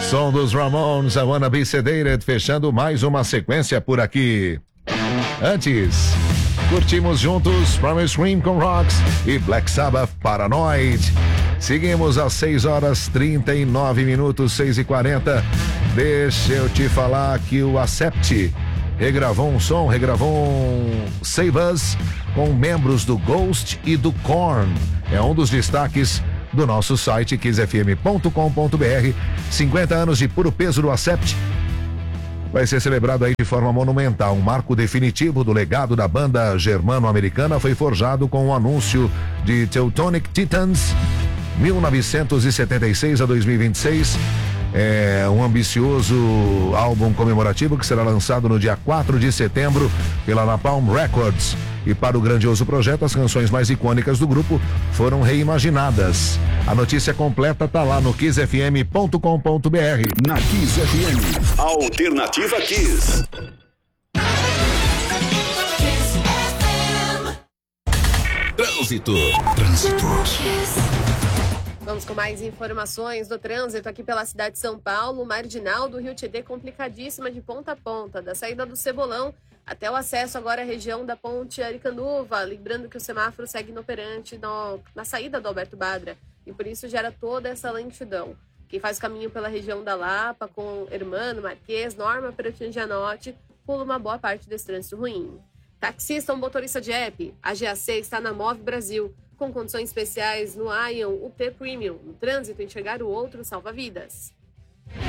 Som dos Ramones, I Wanna Be Sedated, fechando mais uma sequência por aqui. Antes, curtimos juntos Primal Scream com Rocks e Black Sabbath Paranoid. Seguimos às 6h39, 6h40. Deixa eu te falar que o Accept regravou um som, Save Us com membros do Ghost e do Korn. É um dos destaques do nosso site kissfm.com.br. 50 anos de puro peso do Accept. Vai ser celebrado aí de forma monumental. Um marco definitivo do legado da banda germano-americana foi forjado com o anúncio de Teutonic Titans 1976 a 2026. É um ambicioso álbum comemorativo que será lançado no dia 4 de setembro pela Napalm Records. E para o grandioso projeto, as canções mais icônicas do grupo foram reimaginadas. A notícia completa tá lá no kissfm.com.br. Na Kiss FM, Alternativa Kiss. Trânsito. Vamos com mais informações do trânsito aqui pela cidade de São Paulo. Marginal do Rio Tietê complicadíssima de ponta a ponta, da saída do Cebolão até o acesso agora à região da Ponte Aricanduva. Lembrando que o semáforo segue inoperante na saída do Alberto Badra e por isso gera toda essa lentidão. Quem faz o caminho pela região da Lapa, com Hermano, Marquês, Norma, Perotingianote, pula uma boa parte desse trânsito ruim. Taxista ou motorista de app, a GAC está na Move Brasil, com condições especiais no Ion UP Premium. No trânsito, enxergar o outro salva vidas.